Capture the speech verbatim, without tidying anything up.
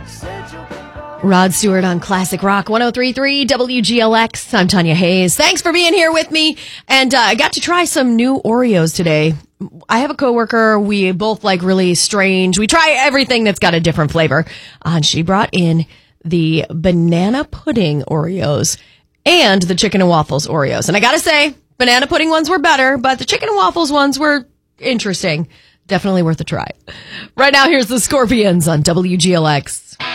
Rod Stewart on Classic Rock one oh three point three W G L X. I'm Tanya Hayes. Thanks for being here with me. And uh, I got to try some new Oreos today. I have a coworker. We both like really strange. We try everything that's got a different flavor. Uh, and she brought in the banana pudding Oreos and the chicken and waffles Oreos. And I got to say, banana pudding ones were better, but the chicken and waffles ones were interesting. Definitely worth a try. Right now, here's the Scorpions on W G L X.